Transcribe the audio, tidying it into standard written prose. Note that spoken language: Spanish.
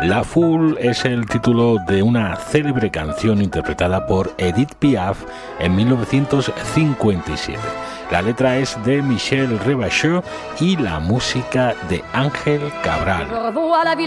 La Foule es el título de una célebre canción interpretada por Edith Piaf en 1957. La letra es de Michel Rebacheux y la música de Ángel Cabral.